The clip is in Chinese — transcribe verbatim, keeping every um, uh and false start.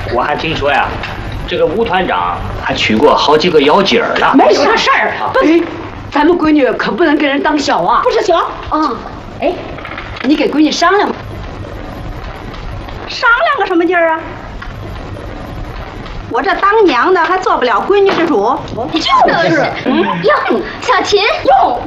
我还听说呀，这个吴团长还娶过好几个妖精儿了。 没啥事儿，不是，咱们闺女可不能给人当小啊。 不是小啊，哎，你给闺女商量吧。 商量个什么劲儿啊？我这当娘的还做不了闺女施主， 就是，嗯，哟，小琴， 哟。